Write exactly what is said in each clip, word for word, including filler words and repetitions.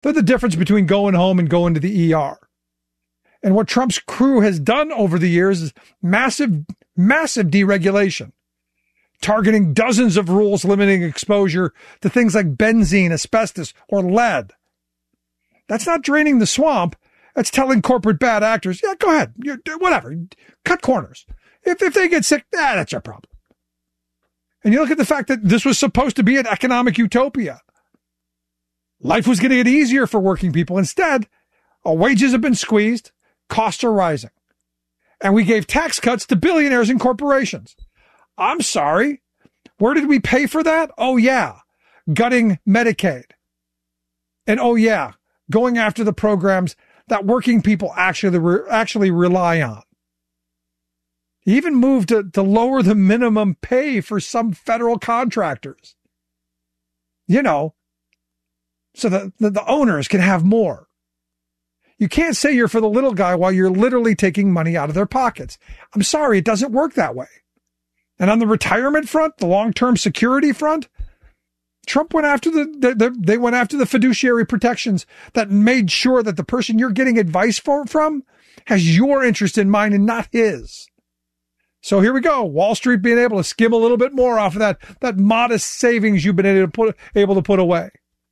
They're the difference between going home and going to the E R. And what Trump's crew has done over the years is massive, massive deregulation, targeting dozens of rules limiting exposure to things like benzene, asbestos, or lead. That's not draining the swamp. That's telling corporate bad actors, yeah, go ahead, you, whatever, cut corners. If, if they get sick, ah, that's your problem. And you look at the fact that this was supposed to be an economic utopia. Life was going to get easier for working people. Instead, our wages have been squeezed, costs are rising. And we gave tax cuts to billionaires and corporations. I'm sorry. Where did we pay for that? Oh, yeah, gutting Medicaid. And oh, yeah, going after the programs that working people actually re- actually rely on. He even moved to, to lower the minimum pay for some federal contractors. You know, so that the, the owners can have more. You can't say you're for the little guy while you're literally taking money out of their pockets. I'm sorry, it doesn't work that way. And on the retirement front, the long-term security front, Trump went after the, the, the they went after the fiduciary protections that made sure that the person you're getting advice for, from has your interest in mind and not his. So here we go. Wall Street being able to skim a little bit more off of that, that modest savings you've been able to put, able to put away.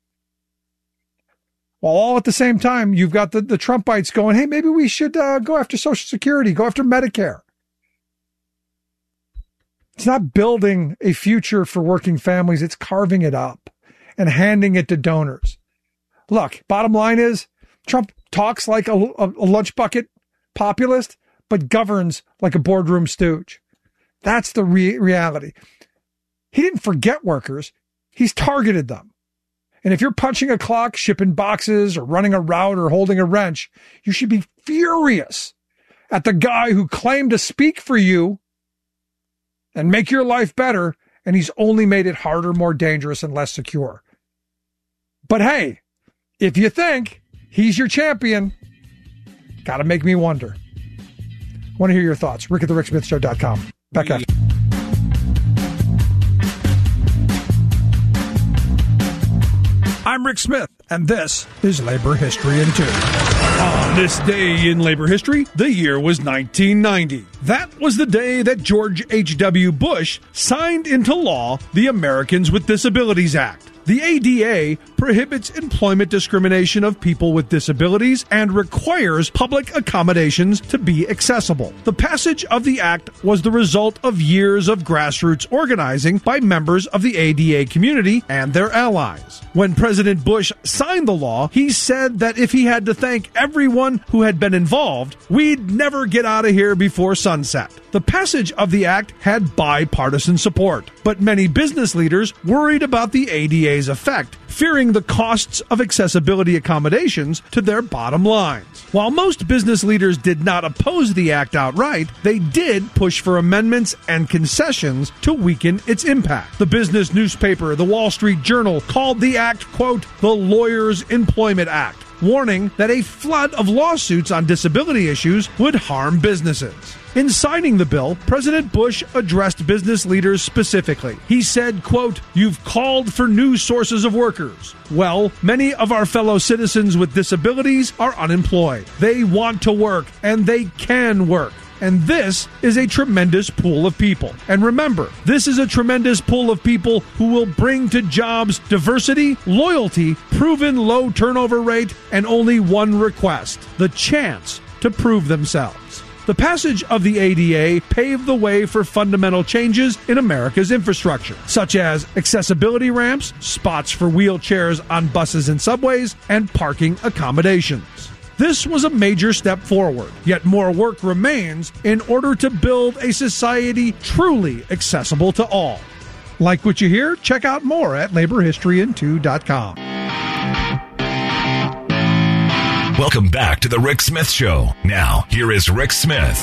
While all at the same time, you've got the, the Trumpites going, hey, maybe we should uh, go after Social Security, go after Medicare. It's not building a future for working families. It's carving it up and handing it to donors. Look, bottom line is Trump talks like a, a, a lunch bucket populist, but governs like a boardroom stooge. That's the re- reality. He didn't forget workers. He's targeted them. And if you're punching a clock, shipping boxes, or running a route, or holding a wrench, you should be furious at the guy who claimed to speak for you and make your life better, and he's only made it harder, more dangerous, and less secure. But hey, if you think he's your champion, gotta make me wonder. Want to hear your thoughts. Rick at the Rick Smith Show dot com. Back after. I'm Rick Smith, and this is Labor History in Two. On this day in labor history, the year was nineteen ninety. That was the day that George H W. Bush signed into law the Americans with Disabilities Act. The A D A prohibits employment discrimination of people with disabilities and requires public accommodations to be accessible. The passage of the act was the result of years of grassroots organizing by members of the A D A community and their allies. When President Bush signed the law, he said that if he had to thank everyone who had been involved, we'd never get out of here before sunset. The passage of the act had bipartisan support, but many business leaders worried about the A D A's effect, fearing the costs of accessibility accommodations to their bottom lines. While most business leaders did not oppose the act outright, they did push for amendments and concessions to weaken its impact. The business newspaper, the Wall Street Journal, called the act, quote, the Lawyers' Employment Act, warning that a flood of lawsuits on disability issues would harm businesses. In signing the bill, President Bush addressed business leaders specifically. He said, quote, you've called for new sources of workers. Well, many of our fellow citizens with disabilities are unemployed. They want to work, and they can work. And this is a tremendous pool of people. And remember, this is a tremendous pool of people who will bring to jobs diversity, loyalty, proven low turnover rate, and only one request, the chance to prove themselves. The passage of the A D A paved the way for fundamental changes in America's infrastructure, such as accessibility ramps, spots for wheelchairs on buses and subways, and parking accommodations. This was a major step forward, yet more work remains in order to build a society truly accessible to all. Like what you hear? Check out more at labor history in two dot com. Welcome back to the Rick Smith Show. Now, here is Rick Smith.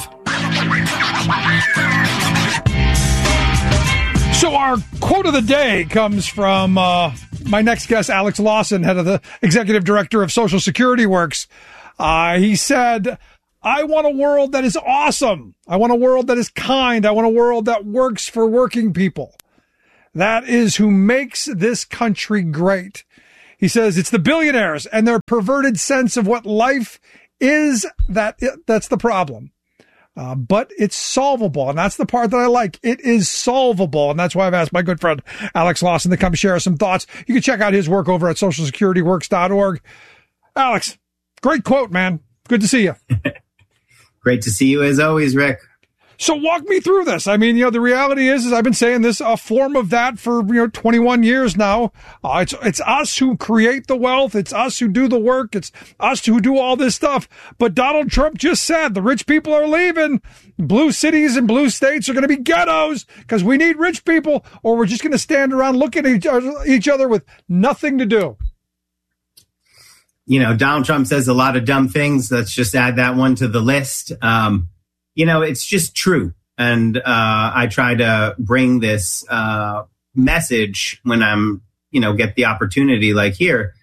So our quote of the day comes from uh, my next guest, Alex Lawson, head of the executive director of Social Security Works. Uh, he said, I want a world that is awesome. I want a world that is kind. I want a world that works for working people. That is who makes this country great. He says it's the billionaires and their perverted sense of what life is that that's the problem. Uh, but it's solvable, and that's the part that I like. It is solvable, and that's why I've asked my good friend Alex Lawson to come share some thoughts. You can check out his work over at social security works dot org. Alex, great quote, man. Good to see you. Great to see you as always, Rick. So walk me through this. I mean, you know, the reality is, is I've been saying this, a form of that for, you know, twenty-one years now. Uh, it's, it's us who create the wealth. It's us who do the work. It's us who do all this stuff. But Donald Trump just said the rich people are leaving. Blue cities and blue states are going to be ghettos because we need rich people, or we're just going to stand around looking at each other, each other with nothing to do. You know, Donald Trump says a lot of dumb things. Let's just add that one to the list. Um, You know, it's just true. And uh, I try to bring this uh, message when I'm, you know, get the opportunity like here.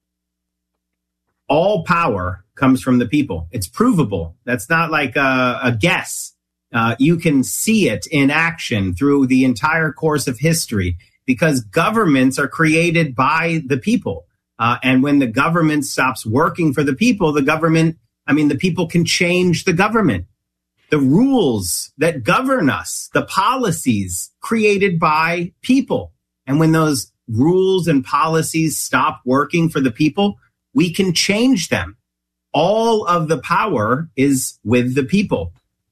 All power comes from the people. It's provable. That's not like a, a guess. Uh, you can see it in action through the entire course of history because governments are created by the people. Uh, and when the government stops working for the people, the government, I mean, the people can change the government. The rules that govern us, the policies created by people. And when those rules and policies stop working for the people, we can change them. All of the power is with the people.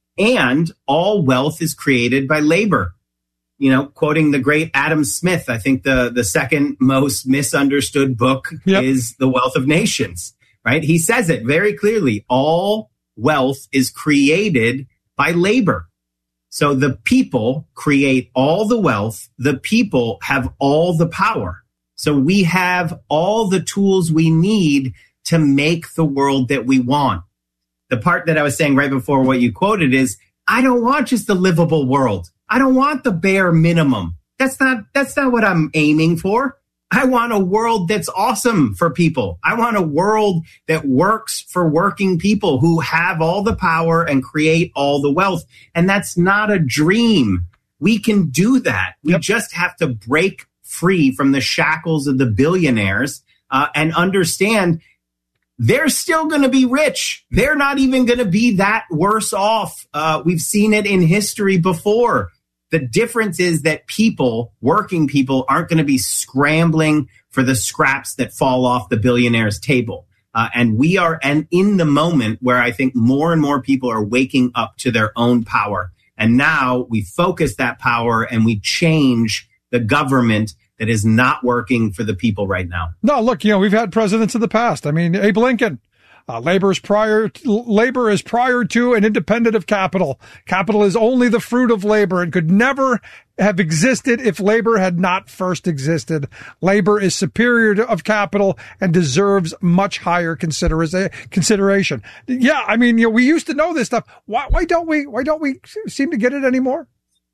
And all wealth is created by labor. You know, quoting the great Adam Smith, I think the, the second most misunderstood book yep. is The Wealth of Nations, right? He says it very clearly. All wealth is created by labor. So the people create all the wealth. The people have all the power. So we have all the tools we need to make the world that we want. The part that I was saying right before what you quoted is, I don't want just a livable world. I don't want the bare minimum. That's not, that's not what I'm aiming for. I want a world that's awesome for people. I want a world that works for working people who have all the power and create all the wealth. And that's not a dream. We can do that. We yep. just have to break free from the shackles of the billionaires uh, and understand they're still going to be rich. They're not even going to be that worse off. Uh, we've seen it in history before. The difference is that people, working people, aren't going to be scrambling for the scraps that fall off the billionaire's table. Uh, and we are and in the moment where I think more and more people are waking up to their own power. And now we focus that power and we change the government that is not working for the people right now. No, look, you know, we've had presidents of the past. I mean, Abe Lincoln. Uh, labor is prior to, labor is prior to and independent of capital. Capital is only the fruit of labor and could never have existed if labor had not first existed. Labor is superior to, of capital and deserves much higher considera- consideration. Yeah, I mean, you know, we used to know this stuff. Why, why don't we? Why don't we seem to get it anymore?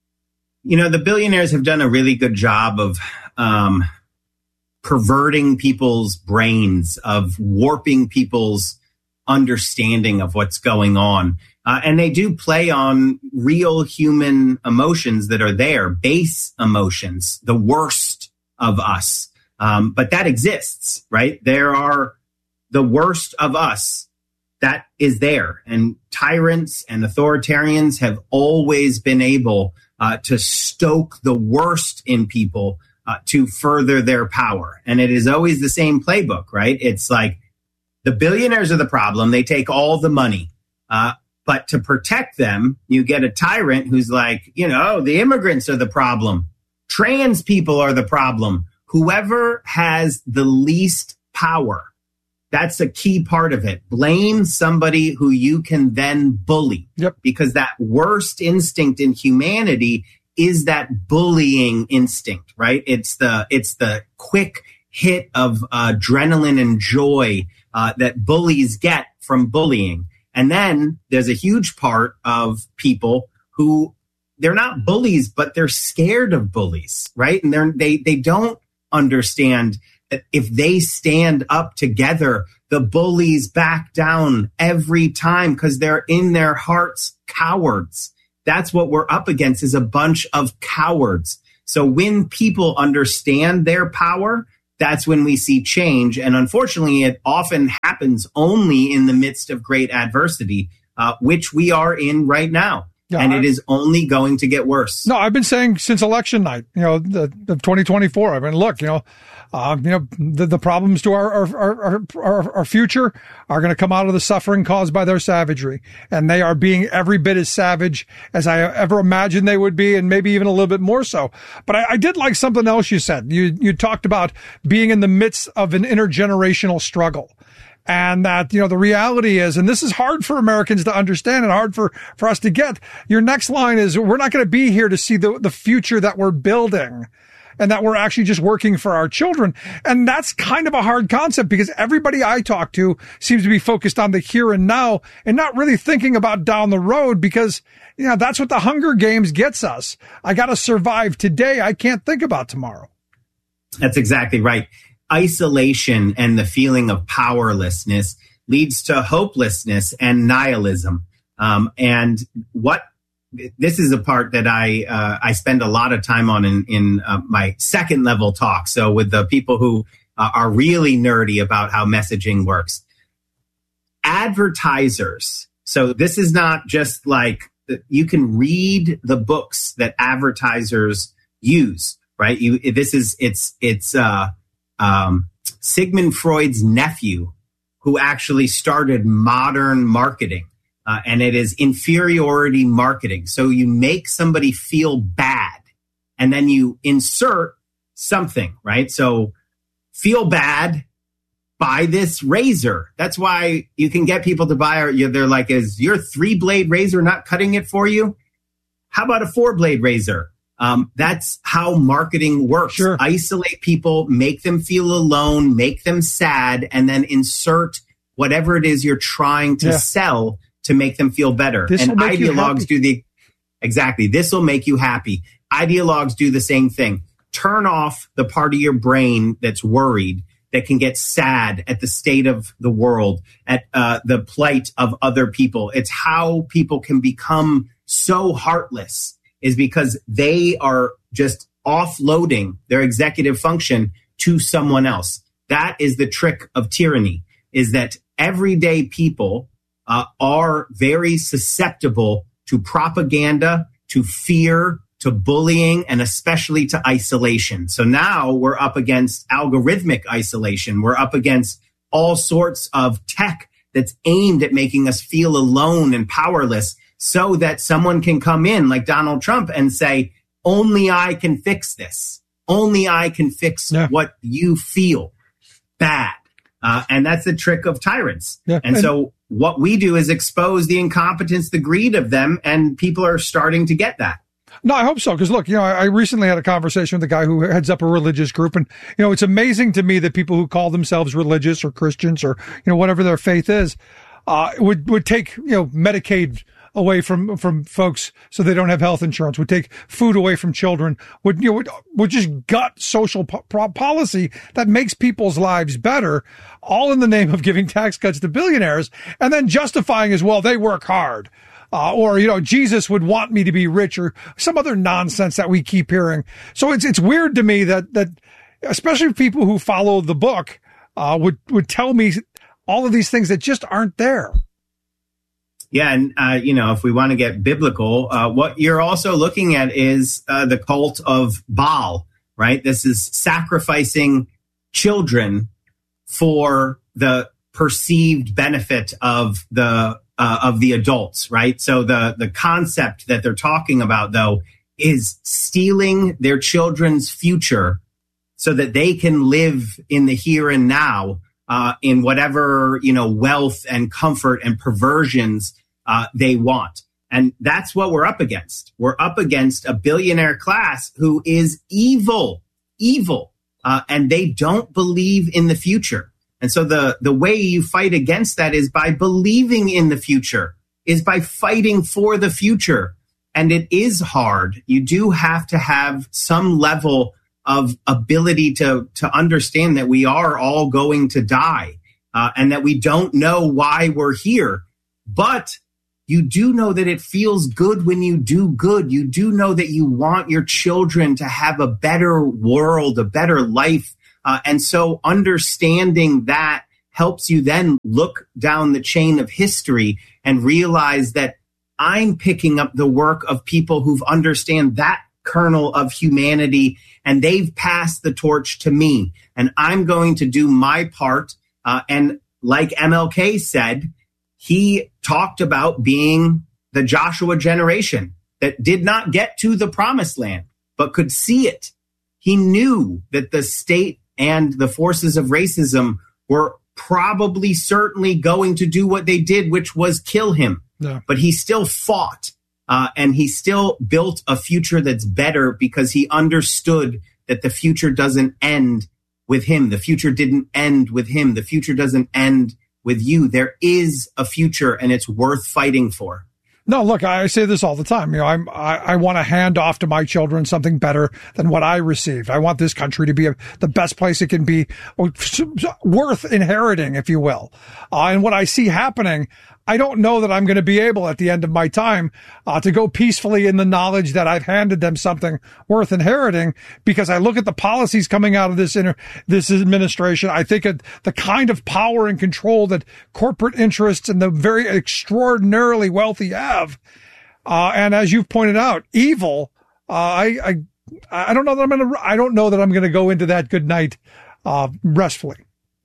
You know, the billionaires have done a really good job of um, perverting people's brains, of warping people's understanding of what's going on. Uh, and they do play on real human emotions that are there, base emotions, the worst of us. Um, but that exists, right? There are the worst of us that is there. And tyrants and authoritarians have always been able uh, to stoke the worst in people uh, to further their power. And it is always the same playbook, right? It's like, the billionaires are the problem. They take all the money. Uh, but to protect them, you get a tyrant who's like, you know, the immigrants are the problem. Trans people are the problem. Whoever has the least power, that's a key part of it. Blame somebody who you can then bully. Yep. Because that worst instinct in humanity is that bullying instinct, right? It's the, it's the quick hit of uh, adrenaline and joy Uh, that bullies get from bullying. And then there's a huge part of people who they're not bullies, but they're scared of bullies, right? And they're, they they don't understand that if they stand up together, the bullies back down every time because they're in their hearts cowards. That's what we're up against, is a bunch of cowards. So when people understand their power, that's when we see change. And unfortunately, it often happens only in the midst of great adversity, uh, which we are in right now. Yeah, and I, it is only going to get worse. No, I've been saying since election night, you know, the, the twenty twenty-four, I mean, look, you know, uh, you know, the, the problems to our, our, our, our, our future are going to come out of the suffering caused by their savagery. And they are being every bit as savage as I ever imagined they would be, and maybe even a little bit more so. But I, I did like something else you said. You, you talked about being in the midst of an intergenerational struggle. And that, you know, the reality is, and this is hard for Americans to understand and hard for, for us to get. Your next line is, we're not going to be here to see the, the future that we're building, and that we're actually just working for our children. And that's kind of a hard concept, because everybody I talk to seems to be focused on the here and now and not really thinking about down the road, because, you know, that's what the Hunger Games gets us. I got to survive today. I can't think about tomorrow. That's exactly right. Isolation and the feeling of powerlessness leads to hopelessness and nihilism. Um, and what this is a part that I uh, I spend a lot of time on in, in uh, my second level talk. So with the people who uh, are really nerdy about how messaging works. Advertisers. So this is not just like, you can read the books that advertisers use, right? You, this is, it's, it's, uh, Um, Sigmund Freud's nephew, who actually started modern marketing, uh, and it is inferiority marketing. So you make somebody feel bad, and then you insert something, right? So feel bad, buy this razor. That's why you can get people to buy, or they're like, is your three blade razor not cutting it for you? How about a four blade razor? Um, that's how marketing works. Sure. Isolate people, make them feel alone, make them sad, and then insert whatever it is you're trying to yeah. sell to make them feel better. This and ideologues do the, exactly, this will make you happy. Ideologues do the same thing. Turn off the part of your brain that's worried, that can get sad at the state of the world, at uh, the plight of other people. It's how people can become so heartless, is because they are just offloading their executive function to someone else. That is the trick of tyranny, is that everyday people uh, are very susceptible to propaganda, to fear, to bullying, and especially to isolation. So now we're up against algorithmic isolation. We're up against all sorts of tech that's aimed at making us feel alone and powerless, so that someone can come in like Donald Trump and say, only I can fix this. Only I can fix yeah. what you feel bad. Uh, and that's the trick of tyrants. Yeah. And, and so what we do is expose the incompetence, the greed of them, and people are starting to get that. No, I hope so. Because look, you know, I recently had a conversation with a guy who heads up a religious group. And, you know, it's amazing to me that people who call themselves religious or Christians or, you know, whatever their faith is, uh, would, would take, you know, Medicaid away from, from folks so they don't have health insurance, would take food away from children, would, you know, would, would just gut social po- policy that makes people's lives better, all in the name of giving tax cuts to billionaires, and then justifying as well, they work hard. Uh, or, you know, Jesus would want me to be rich, or some other nonsense that we keep hearing. So it's, it's weird to me that, that, especially people who follow the book, uh, would, would tell me all of these things that just aren't there. Yeah, and, uh, you know, if we want to get biblical, uh, what you're also looking at is uh, the cult of Baal, right? This is sacrificing children for the perceived benefit of the uh, of the adults, right? So the the concept that they're talking about, though, is stealing their children's future so that they can live in the here and now, uh, in whatever, you know, wealth and comfort and perversions uh, they want. And that's what we're up against. We're up against a billionaire class who is evil, evil, uh, and they don't believe in the future. And so the, the way you fight against that is by believing in the future, is by fighting for the future. And it is hard. You do have to have some level of ability to, to understand that we are all going to die, uh, and that we don't know why we're here. But you do know that it feels good when you do good. You do know that you want your children to have a better world, a better life, Uh, and so understanding that helps you then look down the chain of history and realize that I'm picking up the work of people who've understand that kernel of humanity, and they've passed the torch to me. And I'm going to do my part. Uh, and like M L K said, he talked about being the Joshua generation that did not get to the promised land, but could see it. He knew that the state and the forces of racism were probably certainly going to do what they did, which was kill him. Yeah. But he still fought, uh, and he still built a future that's better because he understood that the future doesn't end with him. The future didn't end with him. The future doesn't end with you. There is a future, and it's worth fighting for. No, look, I say this all the time. You know, I'm, I, I want to hand off to my children something better than what I received. I want this country to be a, the best place it can be, worth inheriting, if you will. Uh, and what I see happening, I don't know that I'm going to be able at the end of my time uh, to go peacefully in the knowledge that I've handed them something worth inheriting, because I look at the policies coming out of this inter- this administration. I think of the kind of power and control that corporate interests and the very extraordinarily wealthy have. Uh, and as you've pointed out, evil. Uh, I, I I don't know that I'm going to. I don't know that I'm going to go into that good night uh, restfully.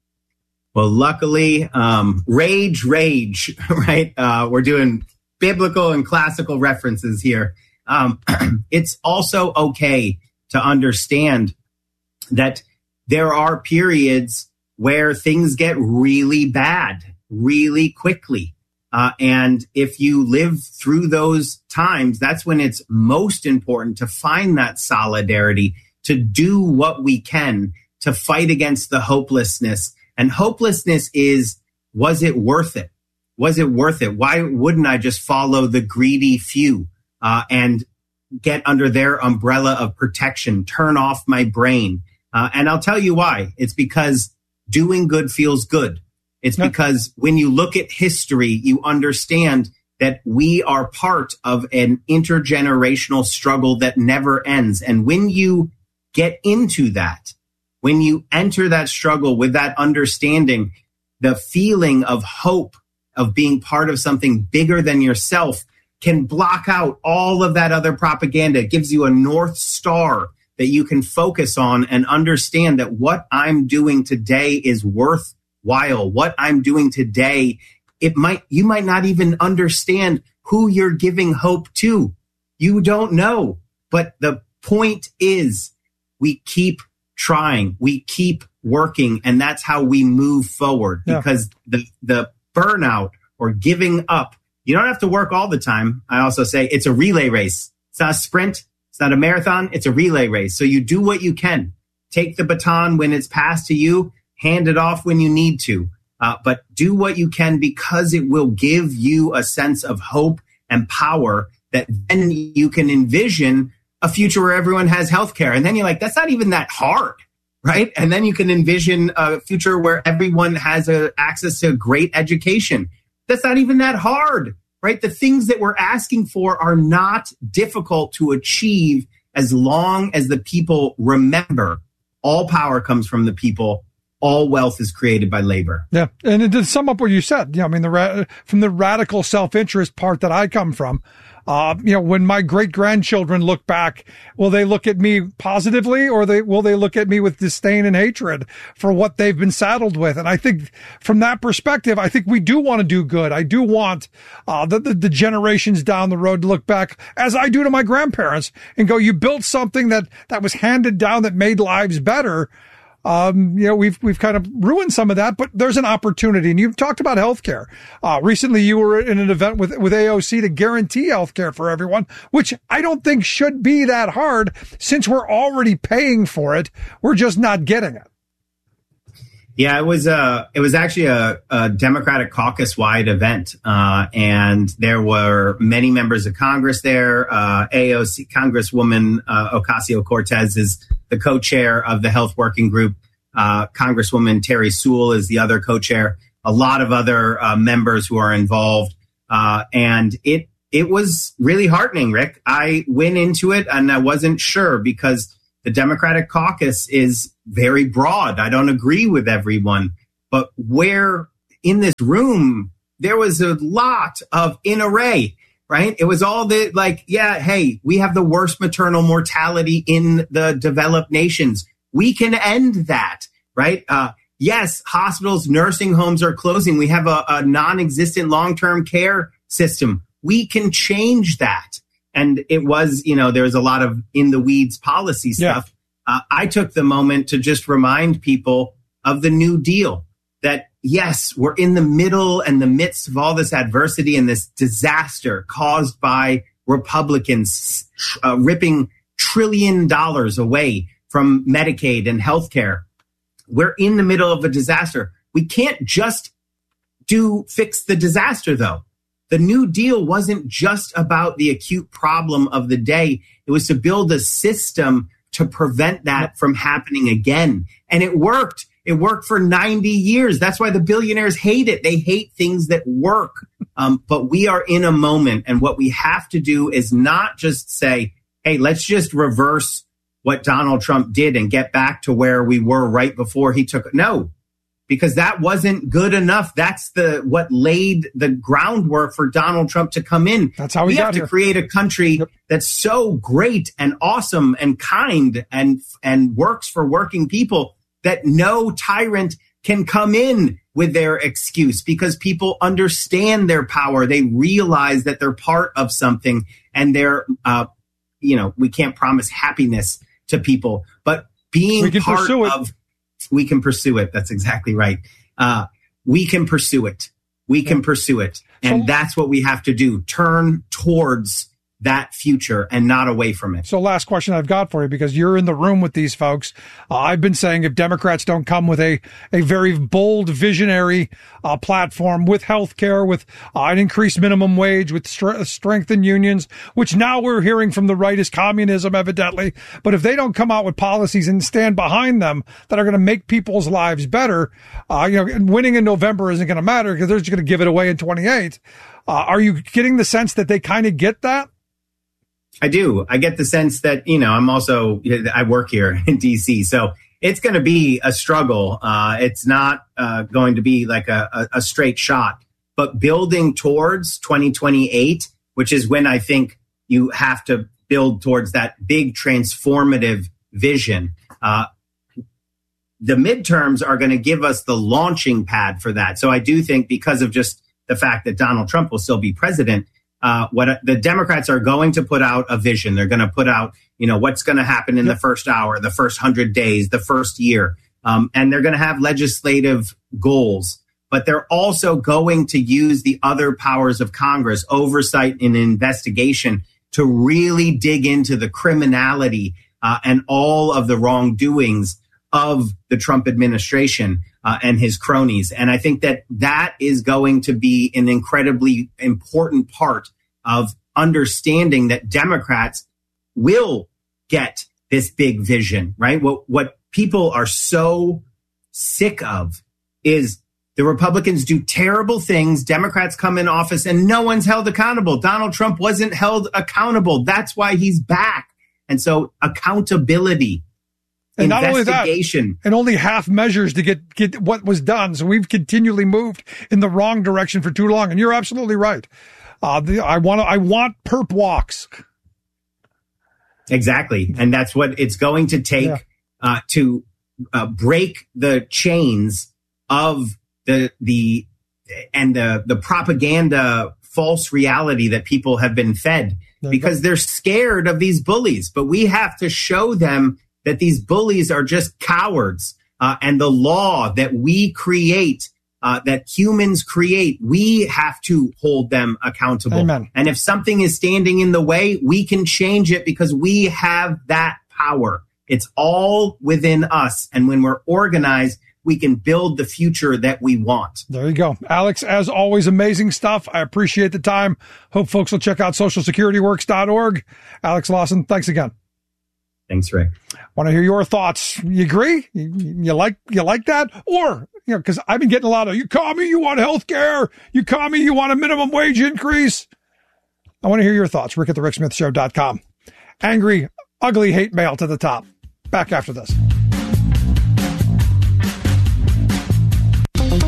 Well, luckily, um, rage, rage, right? Uh, we're doing biblical and classical references here. Um, it's also okay to understand that there are periods where things get really bad, really quickly. Uh, and if you live through those times, that's when it's most important to find that solidarity, to do what we can to fight against the hopelessness. And hopelessness is, was it worth it? Was it worth it? Why wouldn't I just follow the greedy few uh, and get under their umbrella of protection, turn off my brain? Uh, and I'll tell you why. It's because doing good feels good. It's no. because when you look at history, you understand that we are part of an intergenerational struggle that never ends. And when you get into that, when you enter that struggle with that understanding, the feeling of hope, of being part of something bigger than yourself, can block out all of that other propaganda. It gives you a North Star that you can focus on and understand that what I'm doing today is worthwhile. What I'm doing today, it might, you might not even understand who you're giving hope to. You don't know. But the point is, we keep trying, we keep working, and that's how we move forward. Yeah. Because the the burnout or giving up, you don't have to work all the time. I also say it's a relay race. It's not a sprint. It's not a marathon. It's a relay race. So you do what you can. Take the baton when it's passed to you. Hand it off when you need to. Uh, but do what you can, because it will give you a sense of hope and power that then you can envision a future where everyone has healthcare. And then you're like, that's not even that hard, right? And then you can envision a future where everyone has a, access to great education. That's not even that hard, right? The things that we're asking for are not difficult to achieve as long as the people remember all power comes from the people. All wealth is created by labor. Yeah. And to sum up what you said, you know, I mean, the ra- from the radical self-interest part that I come from, Uh, you know, when my great grandchildren look back, will they look at me positively, or they, will they look at me with disdain and hatred for what they've been saddled with? And I think from that perspective, I think we do want to do good. I do want, uh, the, the, the generations down the road to look back, as I do to my grandparents, and go, you built something that, that was handed down that made lives better. Um, you know, we've, we've kind of ruined some of that, but there's an opportunity. And you've talked about healthcare. Uh, recently you were in an event with, with A O C to guarantee healthcare for everyone, which I don't think should be that hard, since we're already paying for it. We're just not getting it. Yeah, it was uh it was actually a, a Democratic caucus-wide event, uh, and there were many members of Congress there. Uh, A O C Congresswoman uh, Ocasio-Cortez is the co-chair of the Health Working Group. Uh, Congresswoman Terry Sewell is the other co-chair. A lot of other uh, members who are involved, uh, and it it was really heartening, Rick. I went into it and I wasn't sure, because the Democratic caucus is very broad. I don't agree with everyone. But where in this room, there was a lot of in array, right? It was all the like, yeah, hey, we have the worst maternal mortality in the developed nations. We can end that, right? Uh, yes, hospitals, nursing homes are closing. We have a, a non-existent long-term care system. We can change that. And it was, you know, there was a lot of in the weeds policy stuff. Yeah. Uh, I took the moment to just remind people of the New Deal, that yes, we're in the middle and the midst of all this adversity and this disaster caused by Republicans uh, ripping trillion dollars away from Medicaid and healthcare. We're in the middle of a disaster. We can't just do fix the disaster, though. The New Deal wasn't just about the acute problem of the day. It was to build a system to prevent that from happening again. And it worked. It worked for ninety years. That's why the billionaires hate it. They hate things that work. Um, but we are in a moment. And what we have to do is not just say, hey, let's just reverse what Donald Trump did and get back to where we were right before he took. No, because that wasn't good enough. That's the what laid the groundwork for Donald Trump to come in. That's how we, we got have here. to create a country yep. that's so great and awesome and kind and and works for working people that no tyrant can come in with their excuse, because people understand their power. They realize that they're part of something, and they're, uh, you know, we can't promise happiness to people, but being part of, we can pursue it. That's exactly right. Uh, we can pursue it. We can pursue it. And so, that's what we have to do. Turn towards that future and not away from it. So last question I've got for you, because you're in the room with these folks. Uh, I've been saying if Democrats don't come with a, a very bold, visionary uh, platform with healthcare, with uh, an increased minimum wage, with st- strengthened unions, which now we're hearing from the right is communism, evidently. But if they don't come out with policies and stand behind them that are going to make people's lives better, uh, you know, winning in November isn't going to matter because they're just going to give it away in twenty-eight. Uh, are you getting the sense that they kind of get that? I do. I get the sense that, you know, I'm also, I work here in D C, so it's going to be a struggle. Uh, it's not uh, going to be like a, a, a straight shot, but building towards twenty twenty-eight, which is when I think you have to build towards that big transformative vision. Uh, the midterms are going to give us the launching pad for that. So I do think, because of just the fact that Donald Trump will still be president, Uh, what the Democrats are going to put out a vision. They're going to put out, you know, what's going to happen in yep. the first hour, the first hundred days, the first year. Um, and they're going to have legislative goals, but they're also going to use the other powers of Congress, oversight and investigation, to really dig into the criminality uh, and all of the wrongdoings of the Trump administration uh, and his cronies. And I think that that is going to be an incredibly important part of understanding that Democrats will get this big vision, right? What, what people are so sick of is the Republicans do terrible things. Democrats come in office and no one's held accountable. Donald Trump wasn't held accountable. That's why he's back. And so accountability, and not only that, investigation, and only half measures to get, get what was done. So we've continually moved in the wrong direction for too long. And you're absolutely right. Uh, the, I want I want perp walks. Exactly. And that's what it's going to take yeah. uh, to uh, break the chains of the, the, and the, the propaganda, false reality that people have been fed, because they're scared of these bullies. But we have to show them that these bullies are just cowards, uh, and the law that we create, uh, that humans create, we have to hold them accountable. Amen. And if something is standing in the way, we can change it because we have that power. It's all within us. And when we're organized, we can build the future that we want. There you go. Alex, as always, amazing stuff. I appreciate the time. Hope folks will check out social security works dot org. Alex Lawson, thanks again. Thanks, Rick. Want to hear your thoughts? You agree? You, you like you like that? Or, you know, because I've been getting a lot of, you call me, you want health care. You call me, you want a minimum wage increase. I want to hear your thoughts. Rick at the Rick Smith Show dot com. Angry, ugly hate mail to the top. Back after this.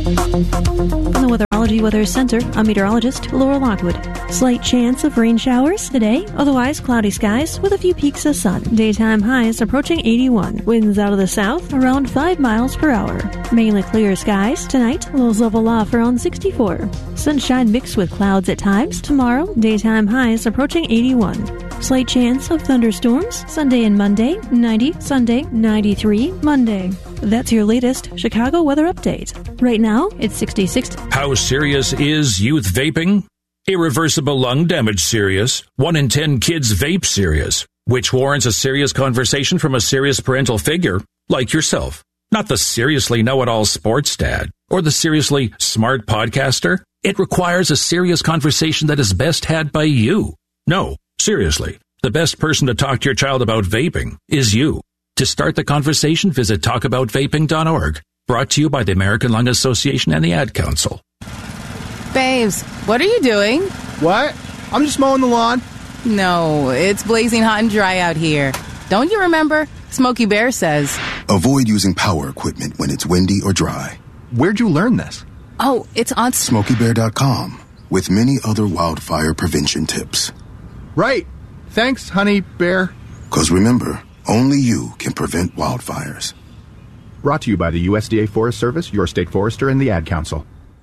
From the Weatherology Weather Center, I'm meteorologist Laura Lockwood. Slight chance of rain showers today, otherwise cloudy skies with a few peaks of sun. Daytime highs approaching eighty-one. Winds out of the south around five miles per hour. Mainly clear skies tonight, lows level off around sixty-four. Sunshine mixed with clouds at times. Tomorrow, daytime highs approaching eighty-one. Slight chance of thunderstorms Sunday and Monday, ninety, Sunday, ninety-three, Monday. That's your latest Chicago weather update. Right now, it's sixty-six. How serious is youth vaping? Irreversible lung damage serious. One in ten kids vape serious, which warrants a serious conversation from a serious parental figure like yourself. Not the seriously know-it-all sports dad or the seriously smart podcaster. It requires a serious conversation that is best had by you. No, seriously, the best person to talk to your child about vaping is you. To start the conversation, visit talk about vaping dot org. Brought to you by the American Lung Association and the Ad Council. Babes, what are you doing? What? I'm just mowing the lawn. No, it's blazing hot and dry out here. Don't you remember? Smokey Bear says, avoid using power equipment when it's windy or dry. Where'd you learn this? Oh, it's on smokey bear dot com with many other wildfire prevention tips. Right. Thanks, honey bear. Because remember, only you can prevent wildfires. Brought to you by the U S D A Forest Service, your state forester, and the Ad Council.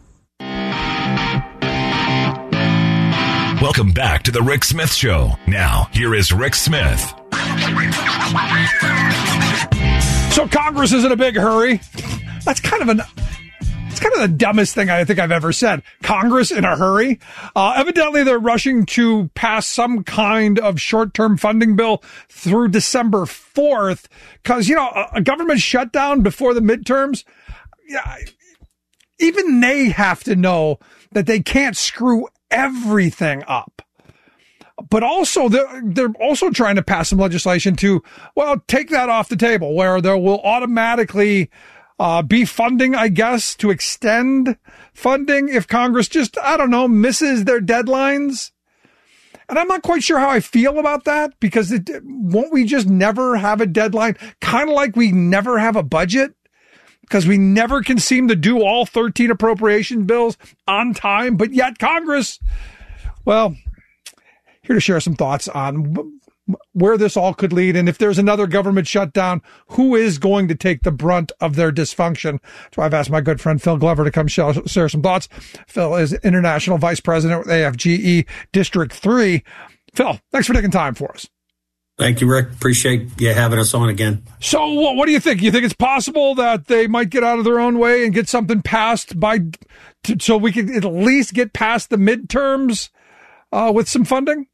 Welcome back to the Rick Smith Show. Now, here is Rick Smith. So Congress is in a big hurry. That's kind of an... It's kind of the dumbest thing I think I've ever said. Congress in a hurry. Uh, evidently, they're rushing to pass some kind of short-term funding bill through December fourth because, you know, a, a government shutdown before the midterms, yeah, even they have to know that they can't screw everything up. But also, they're, they're also trying to pass some legislation to, well, take that off the table where there will automatically Uh, be funding, I guess, to extend funding if Congress just, I don't know, misses their deadlines. And I'm not quite sure how I feel about that because it, won't we just never have a deadline? Kind of like we never have a budget because we never can seem to do all thirteen appropriation bills on time. But yet Congress, well, here to share some thoughts on where this all could lead. And if there's another government shutdown, who is going to take the brunt of their dysfunction? So I've asked my good friend Phil Glover to come share, share some thoughts. Phil is International Vice President with A F G E District three. Phil, thanks for taking time for us. Thank you, Rick. Appreciate you having us on again. So what do you think? You think it's possible that they might get out of their own way and get something passed by, to, so we can at least get past the midterms uh, with some funding?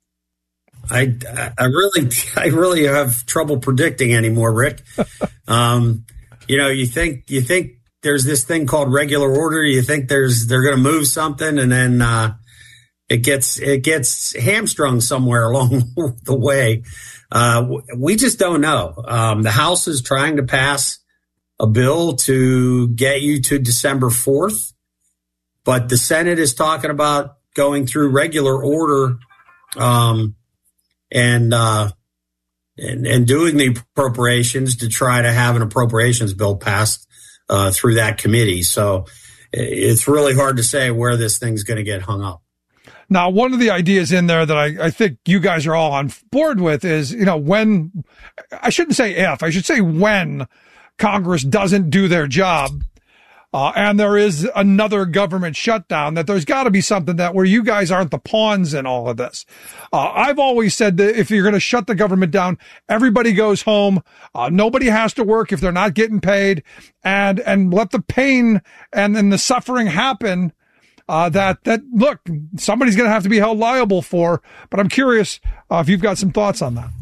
I, I really, I really have trouble predicting anymore, Rick. Um, you know, you think, you think there's this thing called regular order. You think there's, they're going to move something and then, uh, it gets, it gets hamstrung somewhere along the way. Uh, we just don't know. Um, the House is trying to pass a bill to get you to December fourth, but the Senate is talking about going through regular order, um, and, uh, and, and doing the appropriations to try to have an appropriations bill passed, uh, through that committee. So it's really hard to say where this thing's going to get hung up. Now, one of the ideas in there that I, I think you guys are all on board with is, you know, when, I shouldn't say if, I should say when Congress doesn't do their job, Uh, and there is another government shutdown, that there's got to be something that where you guys aren't the pawns in all of this. Uh, I've always said that if you're going to shut the government down, everybody goes home. Uh, nobody has to work if they're not getting paid, and, and let the pain and, and the suffering happen. Uh, that, that, look, somebody's going to have to be held liable for, but I'm curious uh, if you've got some thoughts on that.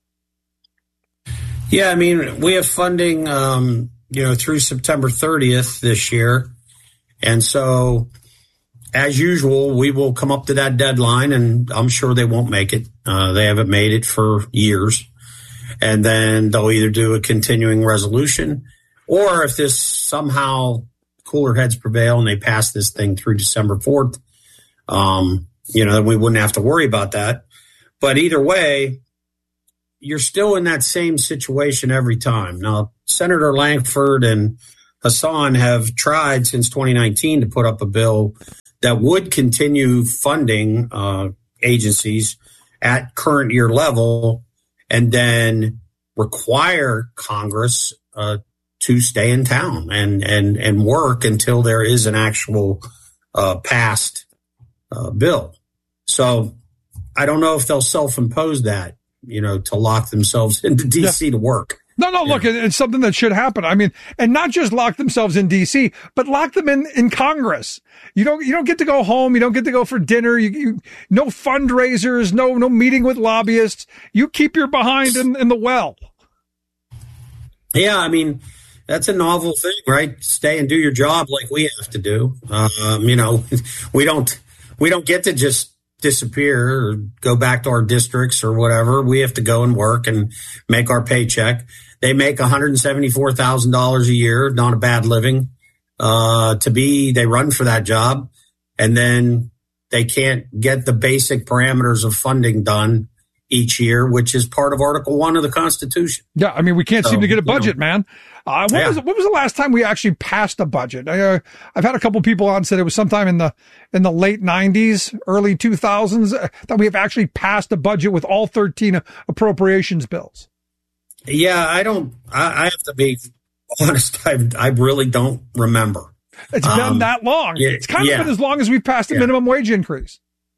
Yeah, I mean, we have funding, um, you know, through September thirtieth this year. And so, as usual, we will come up to that deadline, and I'm sure they won't make it. Uh, they haven't made it for years. And then they'll either do a continuing resolution, or if this somehow cooler heads prevail and they pass this thing through December fourth, um, you know, then we wouldn't have to worry about that. But either way, you're still in that same situation every time. Now, Senator Lankford and Hassan have tried since twenty nineteen to put up a bill that would continue funding uh, agencies at current year level and then require Congress uh, to stay in town and, and, and work until there is an actual uh, passed uh, bill. So I don't know if they'll self-impose that, you know, to lock themselves into D C yeah. to work. No, no, look, yeah. it's something that should happen. I mean, and not just lock themselves in D C, but lock them in, in Congress. You don't, you don't get to go home. You don't get to go for dinner. You, you no fundraisers, no, no meeting with lobbyists. You keep your behind in, in the well. Yeah. I mean, that's a novel thing, right? Stay and do your job like we have to do. Um, you know, we don't, we don't get to just disappear or go back to our districts or whatever. We have to go and work and make our paycheck. They make one hundred seventy-four thousand dollars a year, not a bad living. Uh, to be, they run for that job, and then they can't get the basic parameters of funding done each year, which is part of Article One of the Constitution. Yeah, I mean, we can't so, seem to get a budget, you know, man. Uh, what, yeah. was, what was the last time we actually passed a budget? I, uh, I've had a couple people on said it was sometime in the in the late nineties, early two thousands uh, that we have actually passed a budget with all thirteen appropriations bills. Yeah, I don't. I, I have to be honest. I I really don't remember. It's been um, that long. Yeah, it's kind of yeah. been as long as we've passed a yeah. minimum wage increase.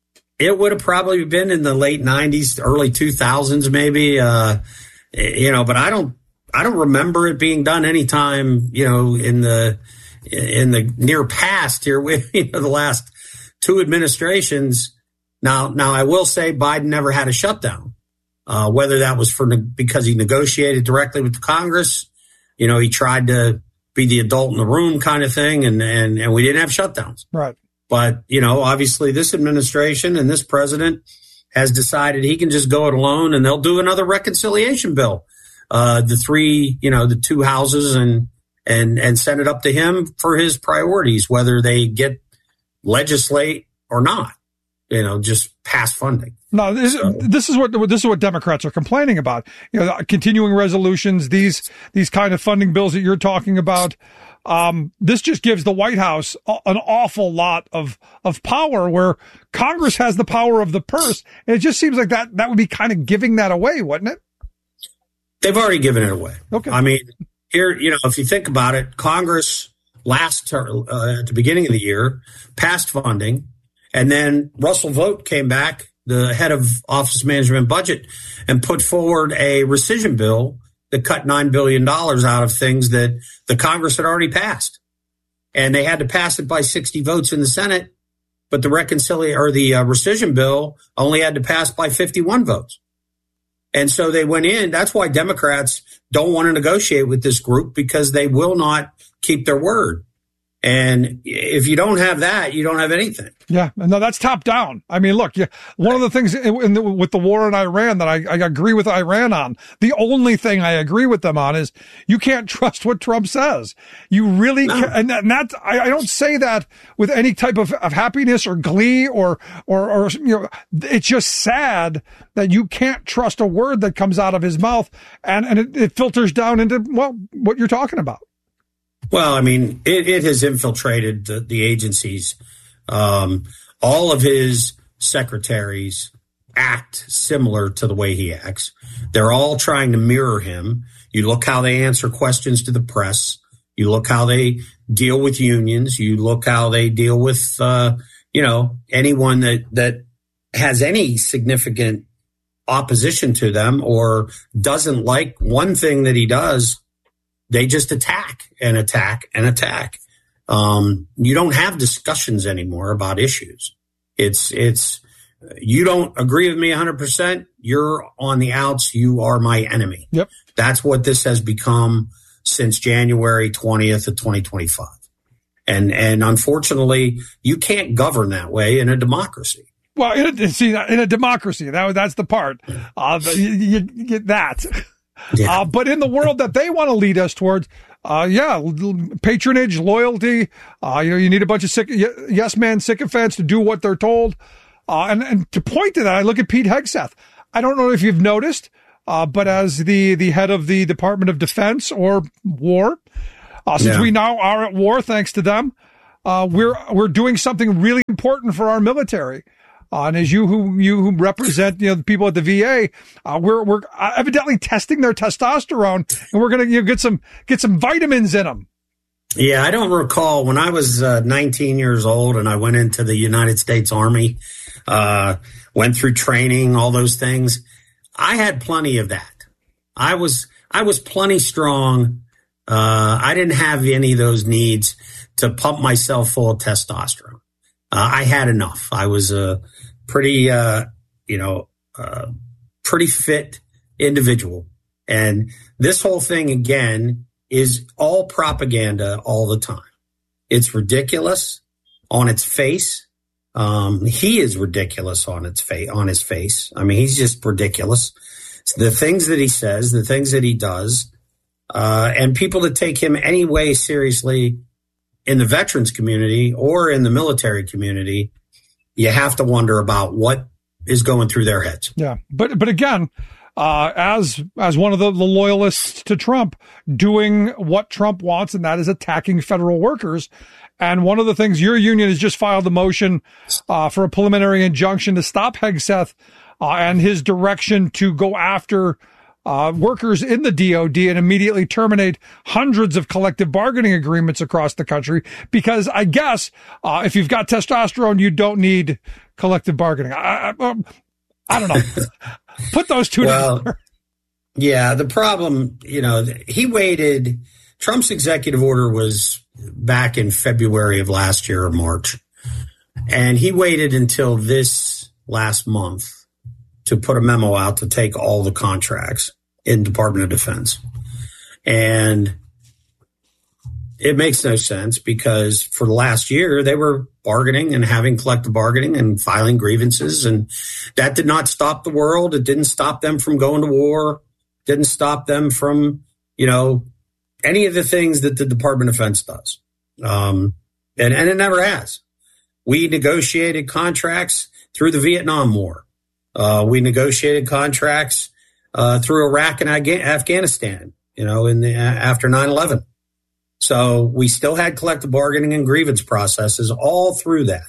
It would have probably been in the late nineties, early two thousands, maybe. Uh, you know, but I don't. I don't remember it being done anytime, you know, in the in the near past here with you know, the last two administrations. Now, now I will say Biden never had a shutdown. Uh, whether that was for because he negotiated directly with the Congress, you know, he tried to be the adult in the room kind of thing, and and and we didn't have shutdowns. Right. But you know, obviously, this administration and this president has decided he can just go it alone, and they'll do another reconciliation bill. Uh, the three, you know, the two houses, and and and send it up to him for his priorities, whether they get legislate or not. You know, just pass funding. No, this, so. this is what this is what Democrats are complaining about. You know, continuing resolutions, these these kind of funding bills that you're talking about. Um, this just gives the White House an awful lot of of power, where Congress has the power of the purse, and it just seems like that that would be kind of giving that away, wouldn't it? They've already given it away. Okay. I mean, here, you know, if you think about it, Congress last term, uh, at the beginning of the year passed funding. And then Russell Vought came back, the head of Office Management Budget, and put forward a rescission bill that cut nine billion dollars out of things that the Congress had already passed. And they had to pass it by sixty votes in the Senate, but the reconciliation or the uh, rescission bill only had to pass by fifty-one votes. And so they went in. That's why Democrats don't want to negotiate with this group, because they will not keep their word. And if you don't have that, you don't have anything. Yeah, no, that's top down. I mean, look, yeah, one of the things in the, with the war in Iran that I, I agree with Iran on, the only thing I agree with them on is you can't trust what Trump says. You really no. can, and that, and that I, I don't say that with any type of, of happiness or glee or, or, or, you know, it's just sad that you can't trust a word that comes out of his mouth, and, and it, it filters down into, well, what you're talking about. Well, I mean, it, it has infiltrated the, the agencies. Um, all of his secretaries act similar to the way he acts. They're all trying to mirror him. You look how they answer questions to the press. You look how they deal with unions. You look how they deal with, uh, you know, anyone that, that has any significant opposition to them or doesn't like one thing that he does. They just attack and attack and attack. Um, you don't have discussions anymore about issues. It's, it's, you don't agree with me one hundred percent. You're on the outs. You are my enemy. Yep. That's what this has become since January twentieth of twenty twenty-five. And, and unfortunately, you can't govern that way in a democracy. Well, in a, see, in a democracy, that, that's the part. Uh, you, you get that. Yeah. Uh, but in the world that they want to lead us towards, uh, yeah, patronage, loyalty, uh, you know, you need a bunch of sick, yes man sycophants to do what they're told. Uh, and, and to point to that, I look at Pete Hegseth. I don't know if you've noticed, uh, but as the, the head of the Department of Defense or War, Uh, since Yeah. we now are at war, thanks to them, uh, we're we're doing something really important for our military. Uh, and as you who you who represent, you know, the people at the V A, uh, we're we're evidently testing their testosterone, and we're going to you know, get some get some vitamins in them. Yeah, I don't recall when I was uh, nineteen years old and I went into the United States Army, uh, went through training, all those things. I had plenty of that. I was I was plenty strong. Uh, I didn't have any of those needs to pump myself full of testosterone. Uh, I had enough. I was a pretty, uh, you know, uh, pretty fit individual. And this whole thing, again, is all propaganda all the time. It's ridiculous on its face. Um, he is ridiculous on its face, on his face. I mean, he's just ridiculous. The things that he says, the things that he does, uh, and people that take him any way seriously in the veterans community or in the military community, you have to wonder about what is going through their heads. Yeah. But, but again, uh, as, as one of the, the loyalists to Trump, doing what Trump wants, and that is attacking federal workers. And one of the things your union has just filed a motion, uh, for a preliminary injunction to stop Hegseth, uh, and his direction to go after, uh, workers in the D O D and immediately terminate hundreds of collective bargaining agreements across the country. Because I guess, uh, if you've got testosterone, you don't need collective bargaining. I, I, I don't know. Put those two well, together. Yeah, the problem, you know, he waited. Trump's executive order was back in February of last year or March. And he waited until this last month to put a memo out to take all the contracts in Department of Defense. And it makes no sense because for the last year, they were bargaining and having collective bargaining and filing grievances. And that did not stop the world. It didn't stop them from going to war. Didn't stop them from, you know, any of the things that the Department of Defense does. Um, and, and it never has. We negotiated contracts through the Vietnam War. Uh, we negotiated contracts uh, through Iraq and Afghanistan, you know, in the after nine eleven. So we still had collective bargaining and grievance processes all through that.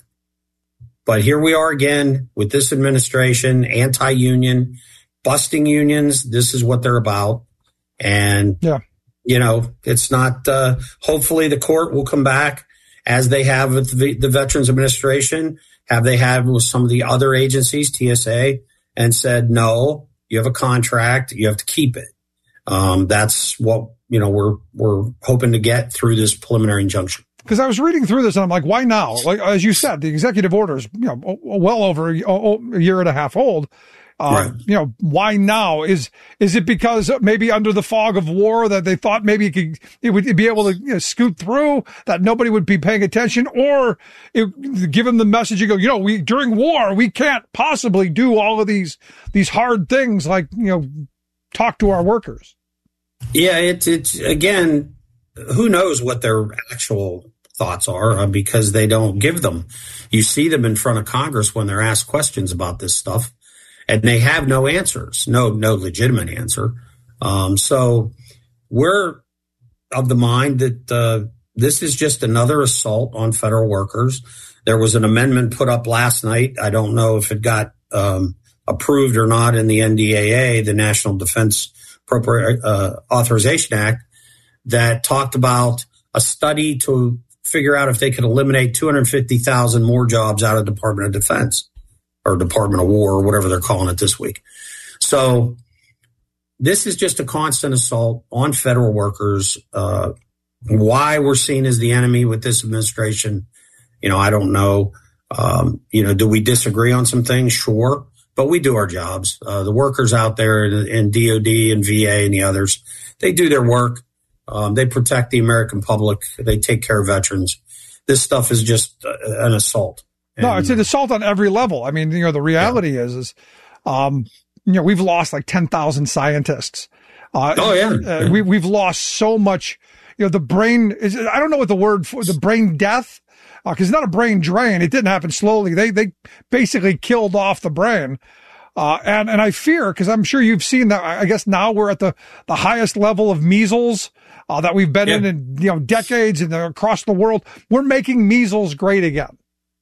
But here we are again with this administration, anti-union, busting unions. This is what they're about. And, yeah. you know, it's not, uh, hopefully the court will come back as they have with the, the Veterans Administration, have they had with some of the other agencies, T S A, and said, no, you have a contract, you have to keep it. Um, that's what, you know, we're, we're hoping to get through this preliminary injunction. Because I was reading through this and I'm like, why now? Like, as you said, the executive order is, you know, well over a year and a half old. Uh, right. You know, why now? Is, is it because maybe under the fog of war that they thought maybe it could, it would be able to you know, scoot through, that nobody would be paying attention, or it, give them the message you go, you know, we, during war, we can't possibly do all of these, these hard things like, you know, talk to our workers. Yeah. It's, it's again, who knows what their actual thoughts are uh, because they don't give them. You see them in front of Congress when they're asked questions about this stuff. And they have no answers, no, no legitimate answer. Um, so we're of the mind that uh, this is just another assault on federal workers. There was an amendment put up last night. I don't know if it got um, approved or not in the N D A A, the National Defense Appropri- uh, Authorization Act, that talked about a study to figure out if they could eliminate two hundred fifty thousand more jobs out of Department of Defense. Or Department of War, or whatever they're calling it this week. So this is just a constant assault on federal workers. Uh, why we're seen as the enemy with this administration, you know, I don't know. Um, you know, do we disagree on some things? Sure. But we do our jobs. Uh, the workers out there in, in D O D and V A and the others, they do their work. Um, they protect the American public. They take care of veterans. This stuff is just uh, an assault. And, no, it's an assault on every level. I mean, you know, the reality yeah. is, is, um, you know, we've lost like ten thousand scientists. Uh, oh, yeah. Uh, yeah. We, we've lost so much, you know, the brain is, I don't know what the word for the brain death, uh, cause it's not a brain drain. It didn't happen slowly. They, they basically killed off the brain. Uh, and, and I fear, cause I'm sure you've seen that. I guess now we're at the, the highest level of measles, uh, that we've been yeah. in in you know decades and across the world. We're making measles great again.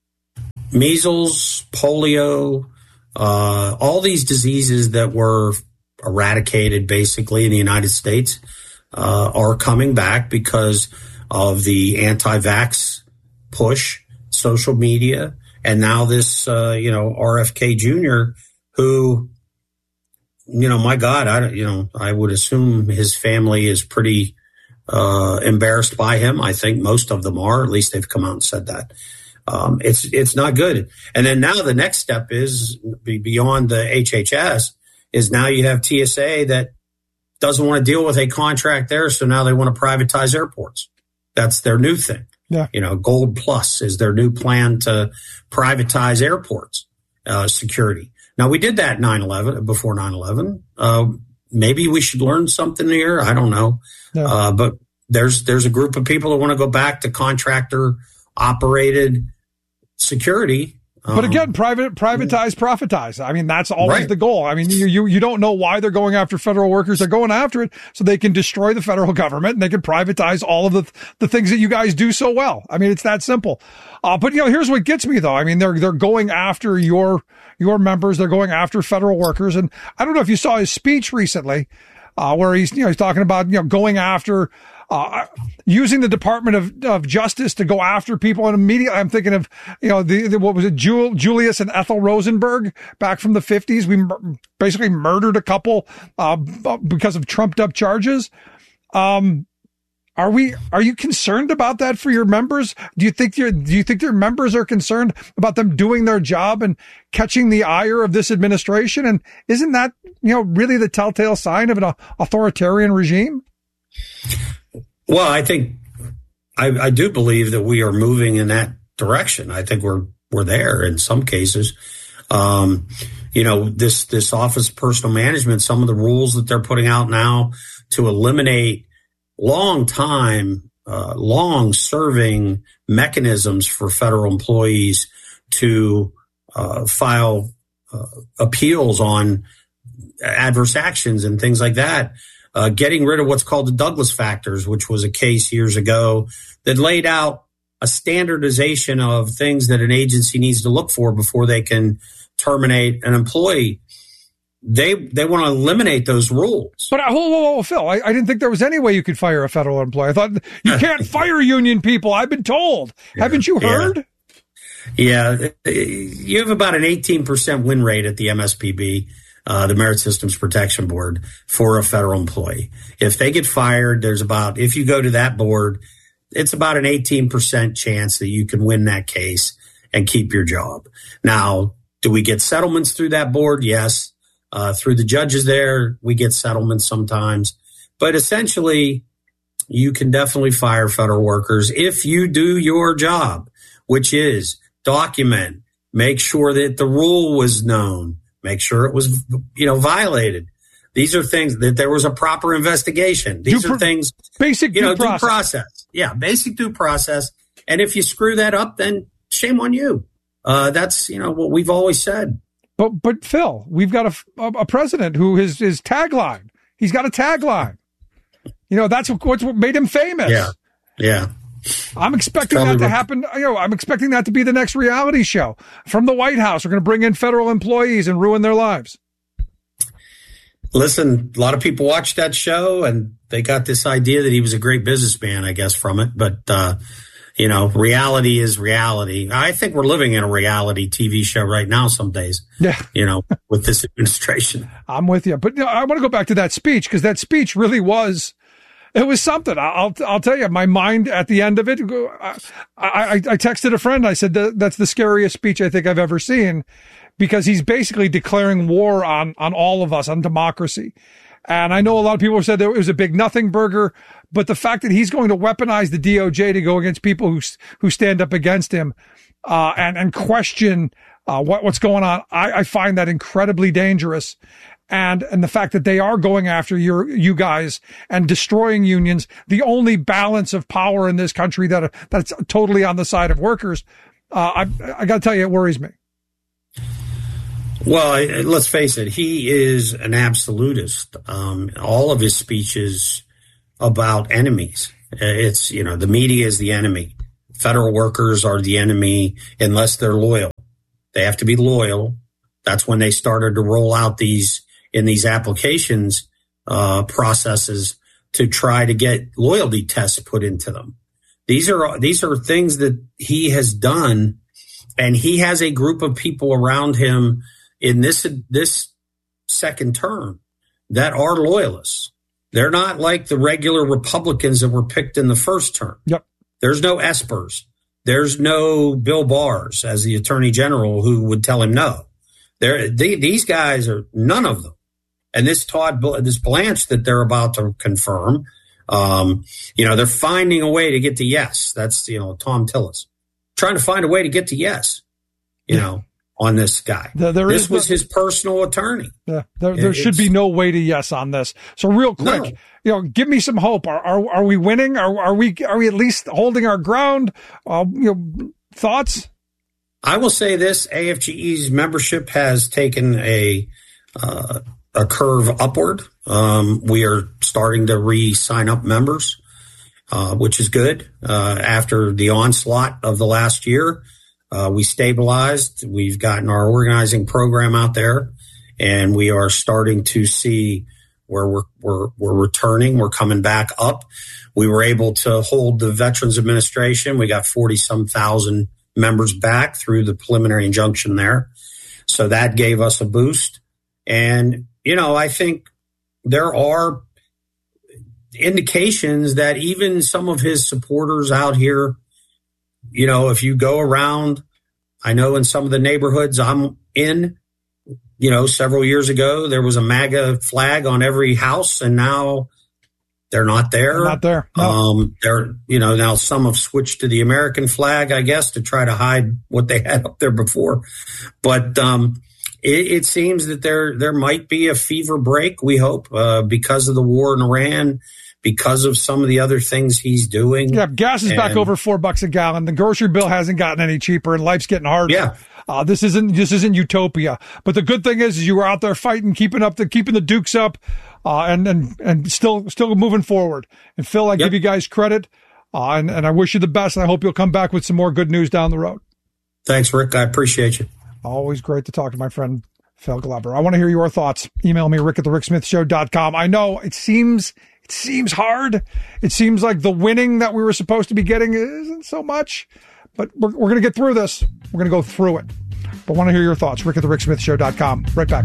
Measles, polio, uh, all these diseases that were eradicated basically in the United States uh, are coming back because of the anti-vax push, social media, and now this, uh, you know, R F K Junior, who, you know, my God, I don't, you know, I would assume his family is pretty uh, embarrassed by him. I think most of them are. At least they've come out and said that. Um, it's it's not good. And then now the next step is beyond the H H S is now you have T S A that doesn't want to deal with a contract there, so now they want to privatize airports. That's their new thing. Yeah. You know, Gold Plus is their new plan to privatize airports uh, security. Now, we did that nine eleven, before nine eleven. Uh, maybe we should learn something here. I don't know. Yeah. Uh, but there's there's a group of people that want to go back to contractor operated security. But again, private, privatize, profitize. I mean, that's always right. the goal. I mean, you, you, you don't know why they're going after federal workers. They're going after it so they can destroy the federal government and they can privatize all of the, the things that you guys do so well. I mean, it's that simple. Uh, but you know, here's what gets me though. I mean, they're, they're going after your, your members. They're going after federal workers. And I don't know if you saw his speech recently, uh, where he's, you know, he's talking about, you know, going after, Uh, using the Department of, of Justice to go after people. And immediately I'm thinking of, you know, the, the what was it, Jul, Julius and Ethel Rosenberg back from the fifties. We mur- basically murdered a couple uh, because of trumped up charges. Um, are we, are you concerned about that for your members? Do you think your, do you think your members are concerned about them doing their job and catching the ire of this administration? And isn't that, you know, really the telltale sign of an authoritarian regime? Well, I think I, I do believe that we are moving in that direction. I think we're we're there in some cases. Um, you know, this this Office of Personnel Management, some of the rules that they're putting out now to eliminate long time, uh, long serving mechanisms for federal employees to uh, file uh, appeals on adverse actions and things like that. Uh, getting rid of what's called the Douglas factors, which was a case years ago that laid out a standardization of things that an agency needs to look for before they can terminate an employee. They they want to eliminate those rules. But, whoa, whoa, whoa, Phil, I, I didn't think there was any way you could fire a federal employee. I thought you can't fire union people. I've been told. Yeah, Haven't you heard? Yeah. yeah. You have about an eighteen percent win rate at the M S P B. Uh, the Merit Systems Protection Board for a federal employee. If they get fired, there's about, if you go to that board, it's about an eighteen percent chance that you can win that case and keep your job. Now, do we get settlements through that board? Yes. Uh, through the judges there, we get settlements sometimes. But essentially, you can definitely fire federal workers if you do your job, which is document, make sure that the rule was known, make sure it was, you know, violated. These are things that there was a proper investigation. These due are things, basic, you know, due process. due process. Yeah, basic due process. And if you screw that up, then shame on you. Uh, that's, you know, what we've always said. But, but Phil, we've got a, a president who his, his tagline, he's got a tagline. You know, that's what's what made him famous. Yeah. Yeah. I'm expecting that to happen. You know, I'm expecting that to be the next reality show from the White House. We're going to bring in federal employees and ruin their lives. Listen, a lot of people watched that show and they got this idea that he was a great businessman, I guess, from it. But, uh, you know, reality is reality. I think we're living in a reality T V show right now some days. Yeah. You know, with this administration. I'm with you. But you know, I want to go back to that speech because that speech really was, it was something. I'll I'll tell you, my mind at the end of it, I, I, I texted a friend. I said, that, that's the scariest speech I think I've ever seen because he's basically declaring war on, on all of us, on democracy. And I know a lot of people have said that it was a big nothing burger, but the fact that he's going to weaponize the D O J to go against people who who stand up against him uh, and, and question uh, what, what's going on, I, I find that incredibly dangerous. And, and the fact that they are going after your, you guys and destroying unions, the only balance of power in this country that, that's totally on the side of workers. Uh, I, I got to tell you, it worries me. Well, I, let's face it. He is an absolutist. Um, all of his speeches about enemies. It's, you know, the media is the enemy. Federal workers are the enemy unless they're loyal. They have to be loyal. That's when they started to roll out these in these applications uh, processes to try to get loyalty tests put into them. These are these are things that he has done, and he has a group of people around him in this this second term that are loyalists. They're not like the regular Republicans that were picked in the first term. Yep. There's no Espers. There's no Bill Barrs as the Attorney General who would tell him no. There, they, these guys are none of them. And this Todd, this Blanche that they're about to confirm, um, you know, they're finding a way to get to yes. That's, you know, Tom Tillis trying to find a way to get to yes, you yeah. know, on this guy. There, there this is, was his personal attorney. Yeah, there, there should be no way to yes on this. So real quick, no. you know, give me some hope. Are are, are we winning? Are are we are we at least holding our ground? Uh, you know, thoughts? I will say this: A F G E's membership has taken a uh, a curve upward. Um, we are starting to re-sign up members, uh, which is good. Uh, after the onslaught of the last year, uh, we stabilized. We've gotten our organizing program out there, and we are starting to see where we're we're we're returning. We're coming back up. We were able to hold the Veterans Administration. We got forty some thousand members back through the preliminary injunction there. So that gave us a boost. And, you know, I think there are indications that even some of his supporters out here, you know, if you go around, I know in some of the neighborhoods I'm in, you know, several years ago, there was a MAGA flag on every house, and now they're not there. They're not there. No. Um, they're, you know, now some have switched to the American flag, I guess, to try to hide what they had up there before. But um, it, it seems that there there might be a fever break, we hope, uh, because of the war in Iran, because of some of the other things he's doing. Yeah, gas is and, back over four bucks a gallon. The grocery bill hasn't gotten any cheaper, and life's getting harder. Yeah. Uh, this isn't this isn't utopia. But the good thing is, is you were out there fighting, keeping up the keeping the Dukes up. Uh, and, and, and still, still moving forward. And Phil, I yep. give you guys credit. Uh, and, and I wish you the best. And I hope you'll come back with some more good news down the road. Thanks, Rick. I appreciate you. Always great to talk to my friend, Phil Glover. I want to hear your thoughts. Email me, rick at the rick smith show dot com. I know it seems, it seems hard. It seems like the winning that we were supposed to be getting isn't so much, but we're, we're going to get through this. We're going to go through it, but I want to hear your thoughts. rick at the rick smith show dot com. Right back.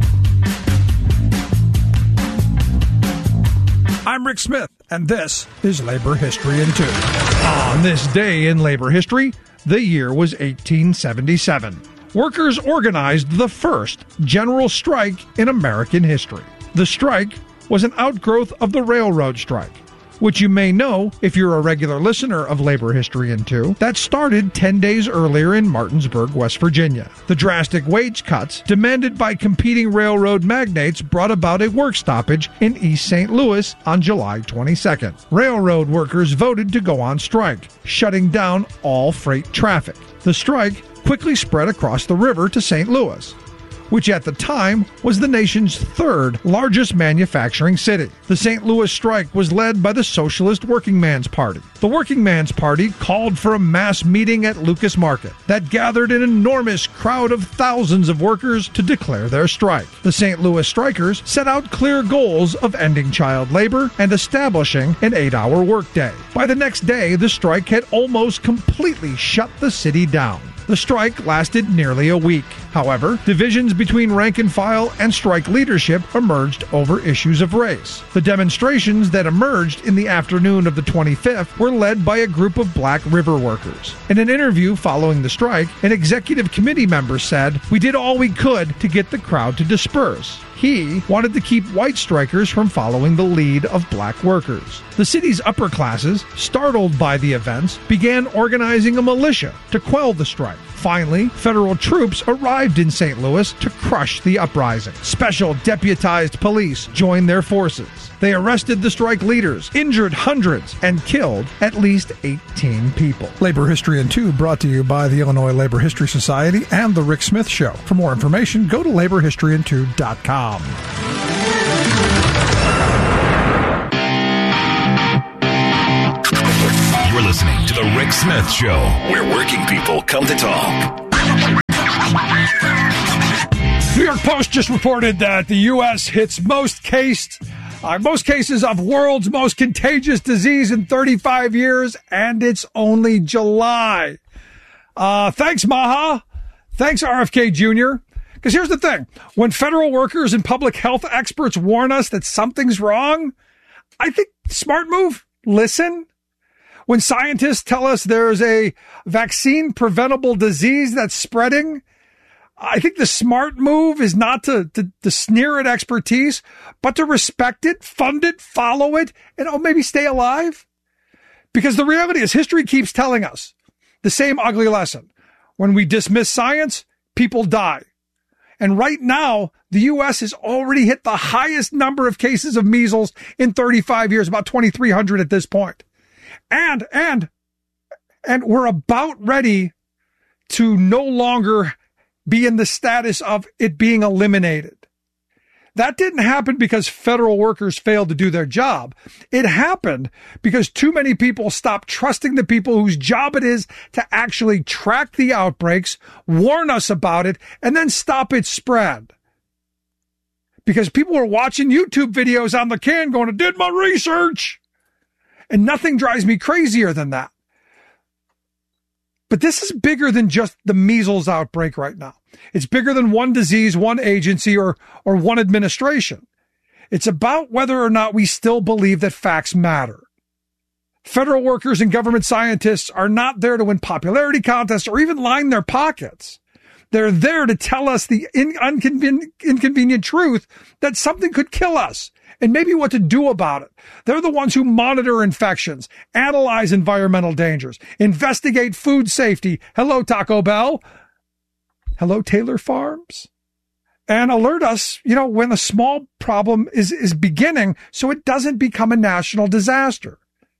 I'm Rick Smith, and this is Labor History in Two. On this day in labor history, the year was eighteen seventy-seven. Workers organized the first general strike in American history. The strike was an outgrowth of the railroad strike, which you may know if you're a regular listener of Labor History in Two, that started ten days earlier in Martinsburg, West Virginia. The drastic wage cuts demanded by competing railroad magnates brought about a work stoppage in East Saint Louis on July twenty-second. Railroad workers voted to go on strike, shutting down all freight traffic. The strike quickly spread across the river to Saint Louis, which at the time was the nation's third largest manufacturing city. The Saint Louis strike was led by the Socialist Working Man's Party. The Working Man's Party called for a mass meeting at Lucas Market that gathered an enormous crowd of thousands of workers to declare their strike. The Saint Louis strikers set out clear goals of ending child labor and establishing an eight-hour workday. By the next day, the strike had almost completely shut the city down. The strike lasted nearly a week. However, divisions between rank and file and strike leadership emerged over issues of race. The demonstrations that emerged in the afternoon of the twenty-fifth were led by a group of black river workers. In an interview following the strike, an executive committee member said, "We did all we could to get the crowd to disperse." He wanted to keep white strikers from following the lead of black workers. The city's upper classes, startled by the events, began organizing a militia to quell the strike. Finally, federal troops arrived in Saint Louis to crush the uprising. Special deputized police joined their forces. They arrested the strike leaders, injured hundreds, and killed at least eighteen people. Labor History in Two brought to you by the Illinois Labor History Society and The Rick Smith Show. For more information, go to labor history in two dot com. Rick Smith Show, where working people come to talk. New York Post just reported that the U S hits most case, uh, most cases of world's most contagious disease in thirty-five years, and it's only July. Uh, thanks, Maha. Thanks, R F K Junior Because here's the thing. When federal workers and public health experts warn us that something's wrong, I think smart move, listen. When scientists tell us there's a vaccine preventable disease that's spreading, I think the smart move is not to, to, to sneer at expertise, but to respect it, fund it, follow it, and oh, maybe stay alive. Because the reality is history keeps telling us the same ugly lesson. When we dismiss science, people die. And right now, the U S has already hit the highest number of cases of measles in thirty-five years, about twenty-three hundred at this point. And, and, and we're about ready to no longer be in the status of it being eliminated. That didn't happen because federal workers failed to do their job. It happened because too many people stopped trusting the people whose job it is to actually track the outbreaks, warn us about it, and then stop its spread. Because people were watching YouTube videos on the can going, I did my research. And nothing drives me crazier than that. But this is bigger than just the measles outbreak right now. It's bigger than one disease, one agency, or, or one administration. It's about whether or not we still believe that facts matter. Federal workers and government scientists are not there to win popularity contests or even line their pockets. They're there to tell us the in, unconven- inconvenient truth that something could kill us and maybe what to do about it. They're the ones who monitor infections, analyze environmental dangers, investigate food safety. Hello, Taco Bell. Hello, Taylor Farms. And alert us, you know, when a small problem is, is beginning so it doesn't become a national disaster.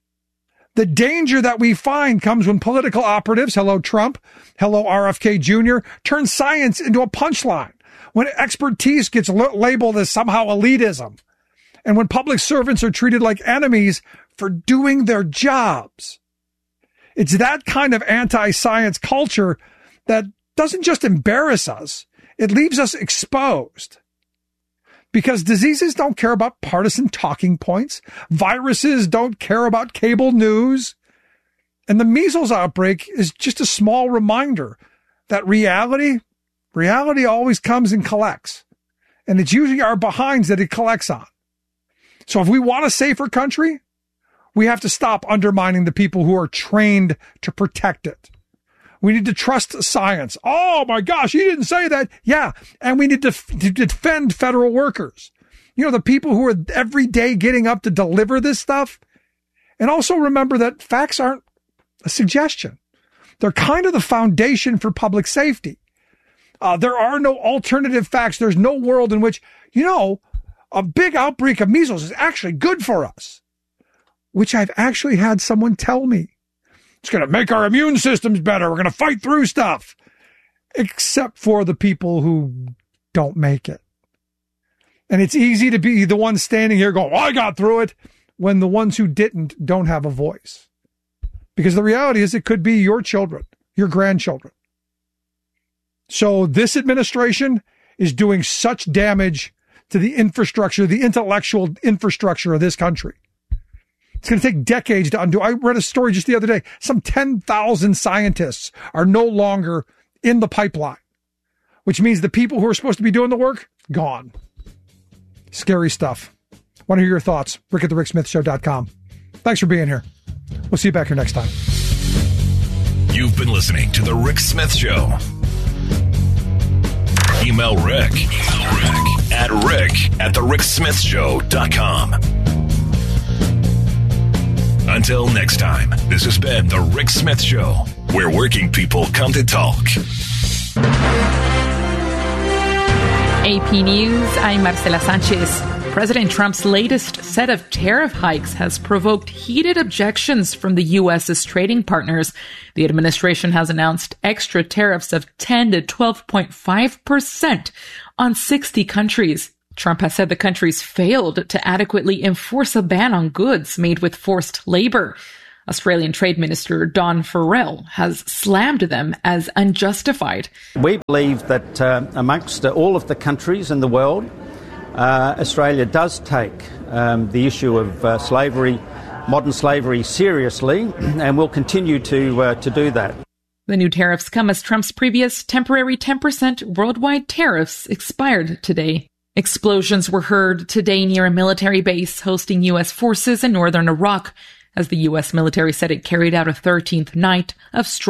The danger that we find comes when political operatives, hello Trump, hello R F K Junior, turn science into a punchline. When expertise gets l- labeled as somehow elitism. And when public servants are treated like enemies for doing their jobs. It's that kind of anti-science culture that doesn't just embarrass us, it leaves us exposed. Because diseases don't care about partisan talking points. Viruses don't care about cable news. And the measles outbreak is just a small reminder that reality, reality always comes and collects. And it's usually our behinds that it collects on. So if we want a safer country, we have to stop undermining the people who are trained to protect it. We need to trust science. Oh my gosh, he didn't say that. Yeah. And we need to, f- to defend federal workers. You know, the people who are every day getting up to deliver this stuff. And also remember that facts aren't a suggestion. They're kind of the foundation for public safety. Uh, there are no alternative facts. There's no world in which, you know, a big outbreak of measles is actually good for us, which I've actually had someone tell me. It's going to make our immune systems better. We're going to fight through stuff. Except for the people who don't make it. And it's easy to be the one standing here going, well, I got through it, when the ones who didn't don't have a voice. Because the reality is it could be your children, your grandchildren. So this administration is doing such damage to the infrastructure, the intellectual infrastructure of this country. It's going to take decades to undo. I read a story just the other day. Some ten thousand scientists are no longer in the pipeline, which means the people who are supposed to be doing the work, gone. Scary stuff. Want to hear your thoughts? Rick at the Rick Smith Show dot com. Thanks for being here. We'll see you back here next time. You've been listening to The Rick Smith Show. Email Rick, Email Rick at Rick at the Rick Smith Show dot com. Until next time, this has been The Rick Smith Show, where working people come to talk. A P News, I'm Marcela Sanchez. President Trump's latest set of tariff hikes has provoked heated objections from the U S's trading partners. The administration has announced extra tariffs of ten to twelve point five percent on sixty countries. Trump has said the countries failed to adequately enforce a ban on goods made with forced labor. Australian Trade Minister Don Farrell has slammed them as unjustified. We believe that uh, amongst uh, all of the countries in the world, uh, Australia does take um, the issue of uh, slavery, modern slavery, seriously, and will continue to uh, to do that. The new tariffs come as Trump's previous temporary ten percent worldwide tariffs expired today. Explosions were heard today near a military base hosting U S forces in northern Iraq, as the U S military said it carried out a thirteenth night of strong